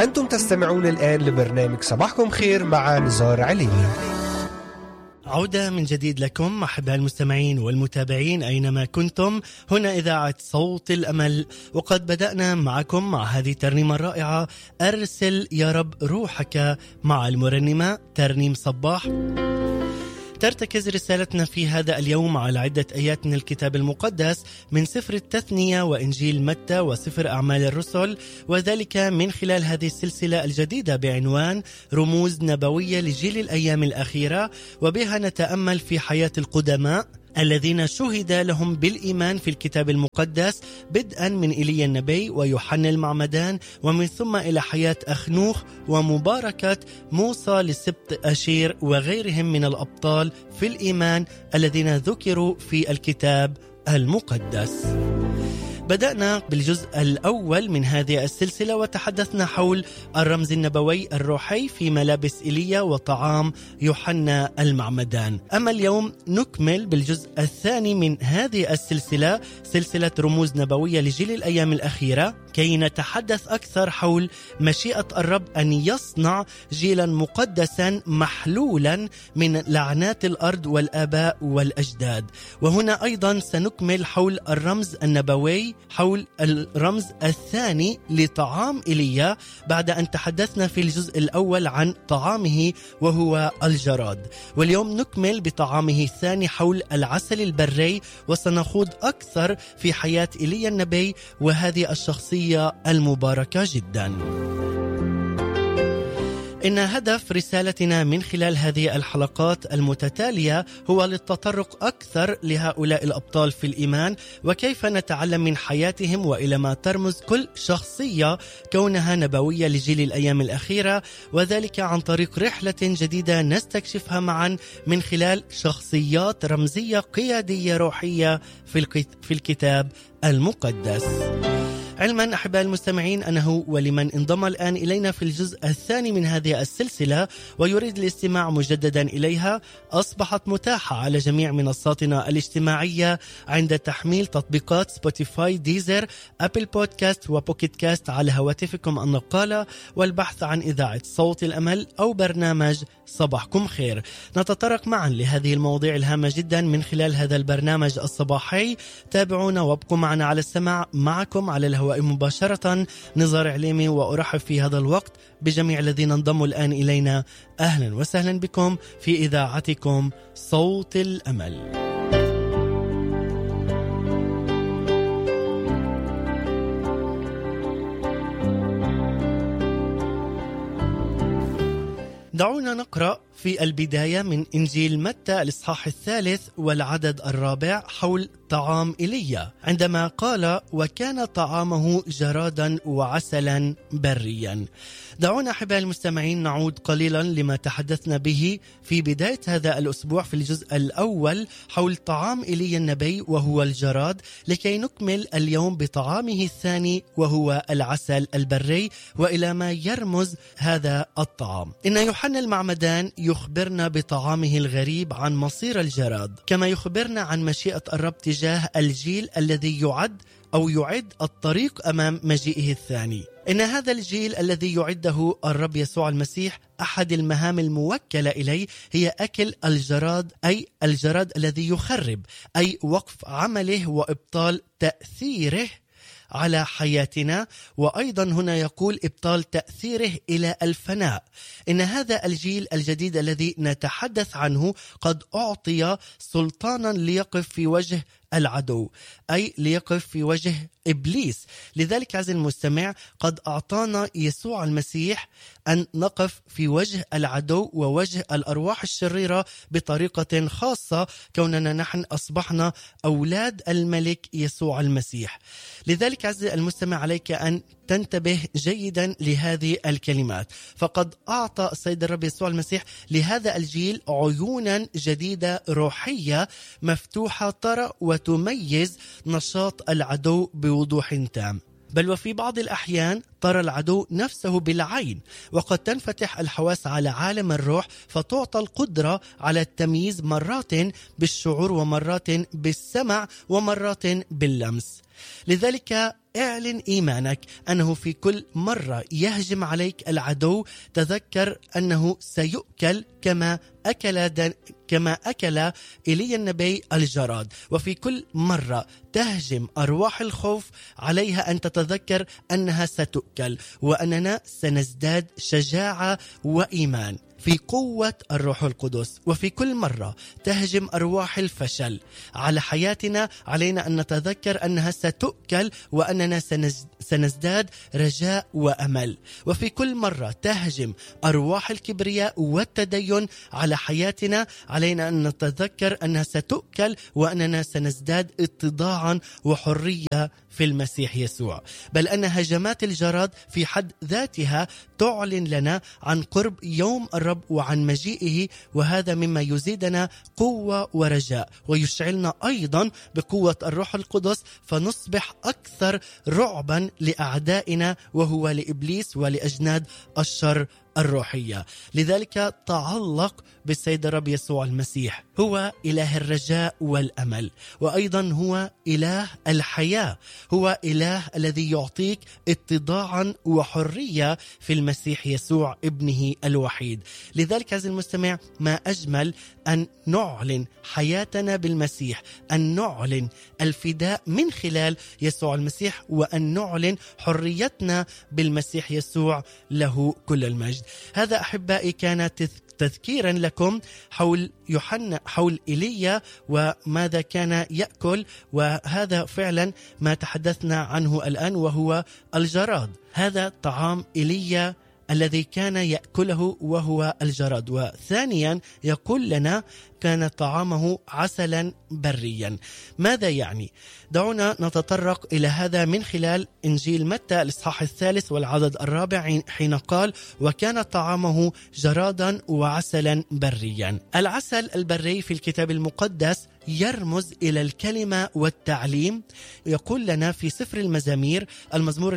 أنتم تستمعون الآن لبرنامج صباحكم خير مع نزار عليني. عودة من جديد لكم أحباء المستمعين والمتابعين أينما كنتم. هنا إذاعة صوت الأمل، وقد بدأنا معكم مع هذه الترنيمة الرائعة أرسل يا رب روحك مع المرنمة ترنيم صباح. ترتكز رسالتنا في هذا اليوم على عدة آيات من الكتاب المقدس من سفر التثنية وإنجيل متى وسفر أعمال الرسل، وذلك من خلال هذه السلسلة الجديدة بعنوان رموز نبوية لجيل الأيام الأخيرة، وبها نتأمل في حياة القدماء الذين شهد لهم بالإيمان في الكتاب المقدس، بدءا من إيليا النبي ويوحنا المعمدان، ومن ثم إلى حياة أخنوخ ومباركة موسى لسبط أشير وغيرهم من الأبطال في الإيمان الذين ذكروا في الكتاب المقدس. بدأنا بالجزء الأول من هذه السلسلة وتحدثنا حول الرمز النبوي الروحي في ملابس إيليا وطعام يوحنا المعمدان. أما اليوم نكمل بالجزء الثاني من هذه السلسلة، سلسلة رموز نبوية لجيل الأيام الأخيرة، كي نتحدث أكثر حول مشيئة الرب أن يصنع جيلا مقدسا محلولا من لعنات الأرض والآباء والأجداد. وهنا أيضا سنكمل حول الرمز النبوي، حول الرمز الثاني لطعام إيليا، بعد أن تحدثنا في الجزء الأول عن طعامه وهو الجراد. واليوم نكمل بطعامه الثاني حول العسل البري، وسنخوض أكثر في حياة إيليا النبي وهذه الشخصية المباركة جدا. إن هدف رسالتنا من خلال هذه الحلقات المتتالية هو للتطرق أكثر لهؤلاء الأبطال في الإيمان، وكيف نتعلم من حياتهم وإلى ما ترمز كل شخصية كونها نبوية لجيل الأيام الأخيرة، وذلك عن طريق رحلة جديدة نستكشفها معا من خلال شخصيات رمزية قيادية روحية في الكتاب المقدس. علما أحباء المستمعين أنه ولمن انضم الآن إلينا في الجزء الثاني من هذه السلسلة ويريد الاستماع مجددا إليها، أصبحت متاحة على جميع منصاتنا الاجتماعية عند تحميل تطبيقات سبوتيفاي، ديزر، أبل بودكاست وبوكيت كاست على هواتفكم النقالة، والبحث عن إذاعة صوت الأمل أو برنامج صباحكم خير. نتطرق معا لهذه المواضيع الهامة جدا من خلال هذا البرنامج الصباحي. تابعونا وابقوا معنا على السماع. معكم على الهواء مباشرة نزار عليمي، وأرحب في هذا الوقت بجميع الذين انضموا الآن إلينا. أهلا وسهلا بكم في إذاعتكم صوت الأمل. دعونا نقرأ في البداية من إنجيل متى الإصحاح 3 والعدد 4 حول طعام إيليا، عندما قال: وكان طعامه جرادا وعسلا بريا. دعونا أحباء المستمعين نعود قليلا لما تحدثنا به في بداية هذا الأسبوع في الجزء الأول حول طعام إيليا النبي وهو الجراد، لكي نكمل اليوم بطعامه الثاني وهو العسل البري، وإلى ما يرمز هذا الطعام. إن يوحنا المعمدان يخبرنا بطعامه الغريب عن مصير الجراد، كما يخبرنا عن مشيئة الرب تجاه الجيل الذي يعد الطريق أمام مجيئه الثاني. إن هذا الجيل الذي يعده الرب يسوع المسيح أحد المهام الموكلة إليه هي أكل الجراد، أي الجراد الذي يخرب، أي وقف عمله وإبطال تأثيره على حياتنا، وأيضا هنا يقول إبطال تأثيره إلى الفناء. إن هذا الجيل الجديد الذي نتحدث عنه قد أعطي سلطانا ليقف في وجه العدو، أي ليقف في وجه إبليس. لذلك عزيزي المستمع قد أعطانا يسوع المسيح أن نقف في وجه العدو ووجه الأرواح الشريرة بطريقة خاصة، كوننا نحن أصبحنا أولاد الملك يسوع المسيح. لذلك عزيزي المستمع عليك أن تنتبه جيدا لهذه الكلمات، فقد أعطى السيد الرب يسوع المسيح لهذا الجيل عيونا جديدة روحية مفتوحة ترى وتميز نشاط العدو بوضوح تام. بل وفي بعض الأحيان ترى العدو نفسه بالعين، وقد تنفتح الحواس على عالم الروح فتعطى القدرة على التمييز، مرات بالشعور ومرات بالسمع ومرات باللمس. لذلك اعلن إيمانك أنه في كل مرة يهجم عليك العدو تذكر أنه سيؤكل كما أكل إيليا النبي الجراد. وفي كل مرة تهجم أرواح الخوف عليها أن تتذكر أنها ستؤكل، وأننا سنزداد شجاعة وإيمان في قوة الروح القدس. وفي كل مرة تهجم أرواح الفشل على حياتنا علينا أن نتذكر أنها ستؤكل، وأننا سنزداد رجاء وأمل. وفي كل مرة تهجم أرواح الكبرياء والتدين على حياتنا علينا أن نتذكر أنها ستؤكل، وأننا سنزداد اتضاعا وحرية في المسيح يسوع. بل أن هجمات الجراد في حد ذاتها تعلن لنا عن قرب يوم الرب وعن مجيئه، وهذا مما يزيدنا قوة ورجاء، ويشعلنا أيضا بقوة الروح القدس، فنصبح أكثر رعبا لأعدائنا وهو لإبليس ولأجناد الشر الروحية. لذلك تعلق بالسيد الرب يسوع المسيح، هو إله الرجاء والأمل، وأيضا هو إله الحياة، هو إله الذي يعطيك اتضاعا وحرية في المسيح يسوع ابنه الوحيد. لذلك عزيزي المستمع، ما أجمل أن نعلن حياتنا بالمسيح، أن نعلن الفداء من خلال يسوع المسيح، وأن نعلن حريتنا بالمسيح يسوع، له كل المجد. هذا أحبائي كان تذكيرا لكم حول يوحنا، حول إيليا وماذا كان يأكل، وهذا فعلا ما تحدثنا عنه الآن وهو الجراد. هذا طعام إيليا الذي كان يأكله وهو الجراد. وثانيا يقول لنا كان طعامه عسلا بريا. ماذا يعني؟ دعونا نتطرق إلى هذا من خلال إنجيل متى الإصحاح 3 والعدد 4 حين قال وكان طعامه جرادا وعسلا بريا. العسل البري في الكتاب المقدس يرمز إلى الكلمة والتعليم. يقول لنا في سفر المزامير المزمور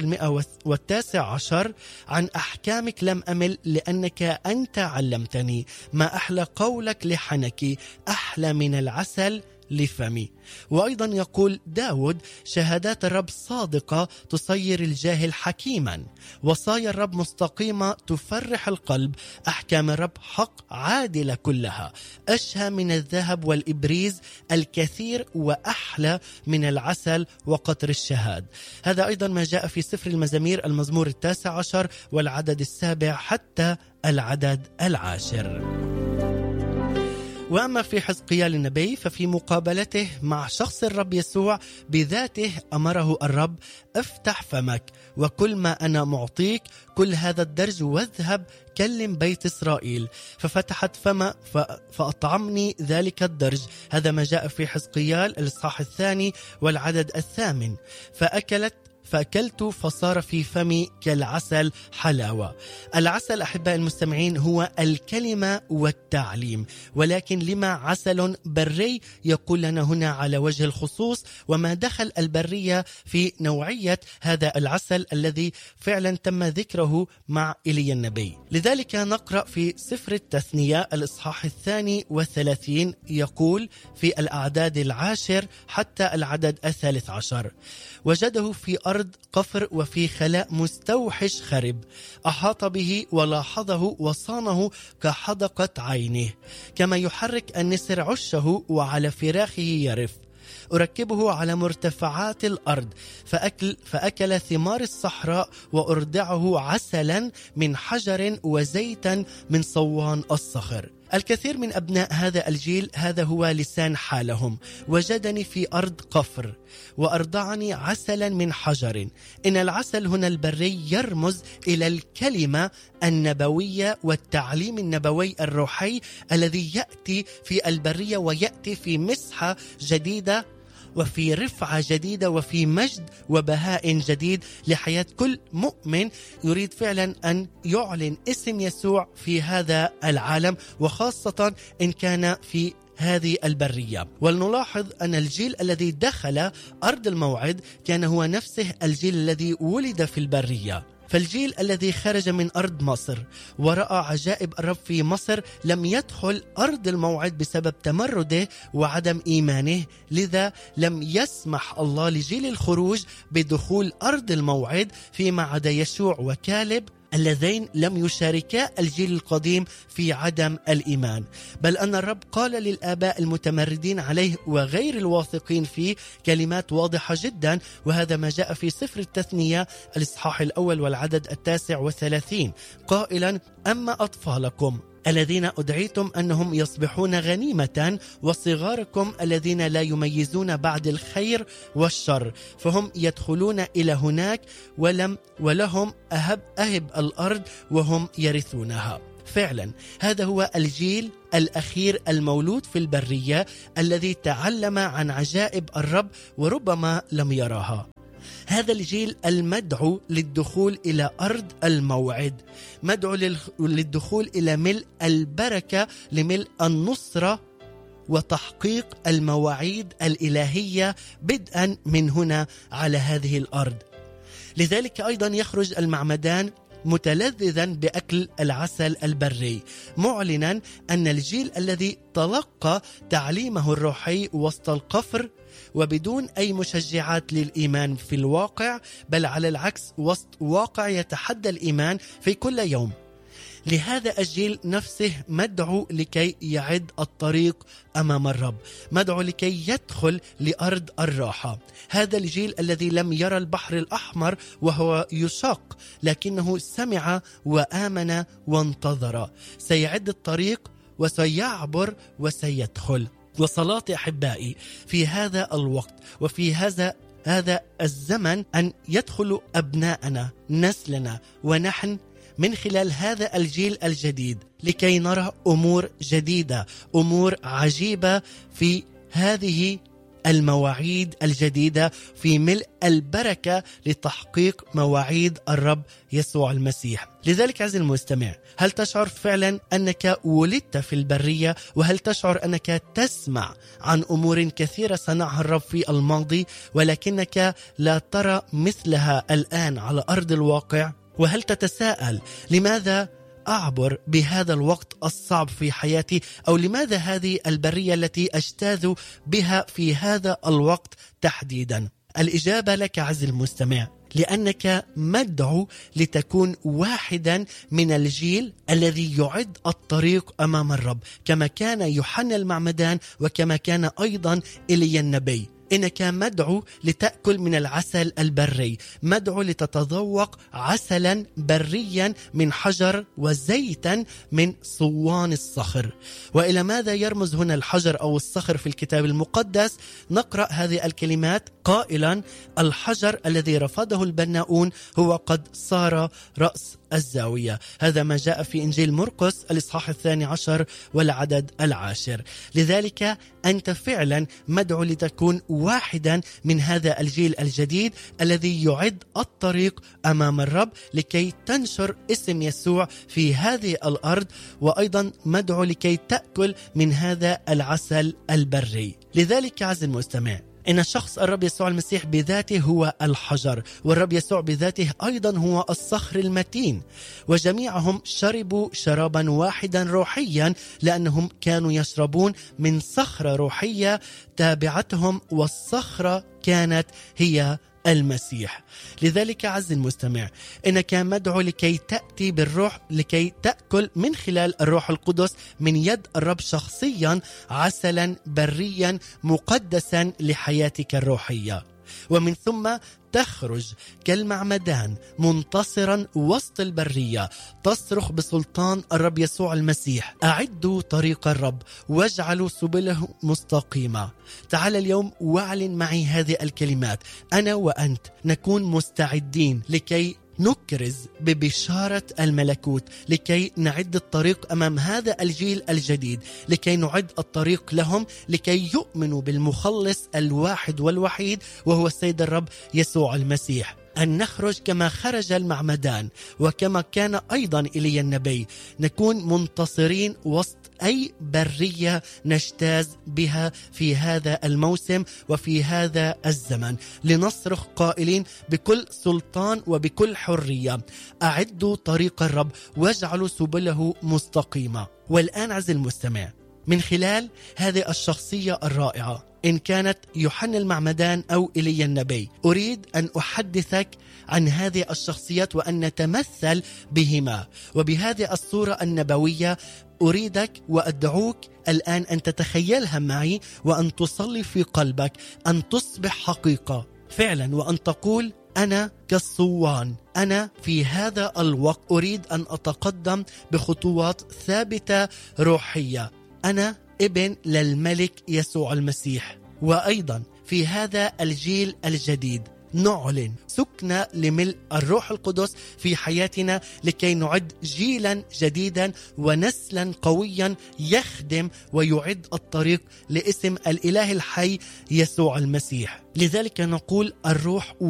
119 عن أحكامك لم أمل لأنك أنت علمتني، ما أحلى قولك لحنكي، أحلى من العسل لفمي. وأيضا يقول داود شهادات الرب صادقة تصير الجاهل حكيما، وصايا الرب مستقيمة تفرح القلب، أحكام الرب حق عادلة كلها، أشهى من الذهب والإبريز الكثير وأحلى من العسل وقطر الشهاد. هذا أيضا ما جاء في سفر المزامير المزمور 19 والعدد 7 حتى العدد 10. وأما في حزقيال النبي ففي مقابلته مع شخص الرب يسوع بذاته أمره الرب افتح فمك وكل ما أنا معطيك، كل هذا الدرج واذهب كلم بيت إسرائيل. ففتحت فم فأطعمني ذلك الدرج. هذا ما جاء في حزقيال الإصحاح 2 والعدد 8. فأكلت فصار في فمي كالعسل حلاوة. العسل أحباء المستمعين هو الكلمة والتعليم، ولكن لما عسل بري يقول لنا هنا على وجه الخصوص، وما دخل البرية في نوعية هذا العسل الذي فعلا تم ذكره مع إيليا النبي. لذلك نقرأ في سفر التثنية الإصحاح 32 يقول في الأعداد 10 حتى العدد 13 وجده في أرض قفر وفي خلاء مستوحش خرب، أحاط به ولاحظه وصانه كحدقة عينه، كما يحرك النسر عشه وعلى فراخه يرف. أركبه على مرتفعات الأرض فأكل ثمار الصحراء، وأردعه عسلا من حجر وزيتا من صوان الصخر. الكثير من أبناء هذا الجيل هذا هو لسان حالهم. وجدني في أرض قفر وأرضعني عسلا من حجر. إن العسل هنا البري يرمز إلى الكلمة النبوية والتعليم النبوي الروحي الذي يأتي في البرية، ويأتي في مسحة جديدة وفي رفعة جديدة وفي مجد وبهاء جديد لحياة كل مؤمن يريد فعلا أن يعلن اسم يسوع في هذا العالم، وخاصة إن كان في هذه البرية. ولنلاحظ أن الجيل الذي دخل أرض الموعد كان هو نفسه الجيل الذي ولد في البرية. فالجيل الذي خرج من أرض مصر ورأى عجائب الرب في مصر لم يدخل أرض الموعد بسبب تمرده وعدم إيمانه، لذا لم يسمح الله لجيل الخروج بدخول أرض الموعد فيما عدا يشوع وكالب اللذين لم يشاركا الجيل القديم في عدم الإيمان، بل أن الرب قال للآباء المتمردين عليه وغير الواثقين فيه كلمات واضحة جدا، وهذا ما جاء في سفر التثنية الإصحاح 1 والعدد 39 قائلا: أما أطفالكم الذين أدعيتم أنهم يصبحون غنيمة وصغاركم الذين لا يميزون بعد الخير والشر فهم يدخلون إلى هناك ولهم أهب الأرض وهم يرثونها. فعلا هذا هو الجيل الأخير المولود في البرية الذي تعلم عن عجائب الرب وربما لم يراها. هذا الجيل المدعو للدخول إلى أرض الموعد، مدعو للدخول إلى ملء البركة، لملء النصرة وتحقيق المواعيد الإلهية بدءا من هنا على هذه الأرض. لذلك أيضا يخرج المعمدان متلذذا بأكل العسل البري، معلنا أن الجيل الذي تلقى تعليمه الروحي وسط القفر وبدون أي مشجعات للإيمان في الواقع، بل على العكس وسط واقع يتحدى الإيمان في كل يوم. لهذا الجيل نفسه مدعو لكي يعد الطريق أمام الرب، مدعو لكي يدخل لأرض الراحة. هذا الجيل الذي لم يرى البحر الأحمر وهو يشق، لكنه سمع وآمن وانتظر، سيعد الطريق وسيعبر وسيدخل. وصلاتي أحبائي في هذا الوقت وفي هذا الزمن أن يدخل أبناءنا نسلنا ونحن من خلال هذا الجيل الجديد لكي نرى أمور جديدة، أمور عجيبة في هذه المواعيد الجديدة، في ملء البركة لتحقيق مواعيد الرب يسوع المسيح. لذلك عزيزي المستمع، هل تشعر فعلا أنك ولدت في البرية؟ وهل تشعر أنك تسمع عن أمور كثيرة صنعها الرب في الماضي ولكنك لا ترى مثلها الآن على أرض الواقع؟ وهل تتساءل لماذا أعبر بهذا الوقت الصعب في حياتي، أو لماذا هذه البرية التي أجتاز بها في هذا الوقت تحديدا؟ الإجابة لك عزيزي المستمع، لأنك مدعو لتكون واحدا من الجيل الذي يعد الطريق أمام الرب، كما كان يوحنا المعمدان وكما كان أيضا إيليا النبي. إنك مدعو لتأكل من العسل البري، مدعو لتتذوق عسلا بريا من حجر وزيتا من صوان الصخر. وإلى ماذا يرمز هنا الحجر أو الصخر في الكتاب المقدس؟ نقرأ هذه الكلمات قائلا: الحجر الذي رفضه البناؤون هو قد صار رأس الزاوية. هذا ما جاء في إنجيل مرقس الإصحاح 12 والعدد 10. لذلك أنت فعلا مدعو لتكون واحدا من هذا الجيل الجديد الذي يعد الطريق أمام الرب لكي تنشر اسم يسوع في هذه الأرض، وأيضا مدعو لكي تأكل من هذا العسل البري. لذلك عزيزي المستمع، إن شخص الرب يسوع المسيح بذاته هو الحجر، والرب يسوع بذاته أيضا هو الصخر المتين، وجميعهم شربوا شرابا واحدا روحيا لأنهم كانوا يشربون من صخرة روحية تابعتهم، والصخرة كانت هي المسيح. لذلك عزيزي المستمع، إنك مدعو لكي تأتي بالروح، لكي تأكل من خلال الروح القدس من يد الرب شخصيا عسلا بريا مقدسا لحياتك الروحية، ومن ثم تخرج كالمعمدان منتصرا وسط البرية، تصرخ بسلطان الرب يسوع المسيح: أعدوا طريق الرب واجعلوا سبله مستقيمة. تعال اليوم واعلن معي هذه الكلمات. أنا وأنت نكون مستعدين لكي نكرز ببشارة الملكوت، لكي نعد الطريق أمام هذا الجيل الجديد، لكي نعد الطريق لهم لكي يؤمنوا بالمخلص الواحد والوحيد وهو السيد الرب يسوع المسيح. أن نخرج كما خرج المعمدان وكما كان أيضا إيليا النبي، نكون منتصرين وسط أي برية نجتاز بها في هذا الموسم وفي هذا الزمن، لنصرخ قائلين بكل سلطان وبكل حرية: أعدوا طريق الرب واجعلوا سبله مستقيمة. والآن عز المستمع، من خلال هذه الشخصية الرائعة، إن كانت يوحنا المعمدان أو إيليا النبي، أريد أن أحدثك عن هذه الشخصيات وأن نتمثل بهما. وبهذه الصورة النبوية أريدك وأدعوك الآن أن تتخيلها معي وأن تصلي في قلبك أن تصبح حقيقة فعلا، وأن تقول: أنا كالصوان، أنا في هذا الوقت أريد أن أتقدم بخطوات ثابتة روحية، أنا ابن للملك يسوع المسيح. وأيضا في هذا الجيل الجديد نعلن سكن لملء الروح القدس في حياتنا لكي نعد جيلا جديدا ونسلا قويا يخدم ويعد الطريق لاسم الإله الحي يسوع المسيح. لذلك نقول: الروح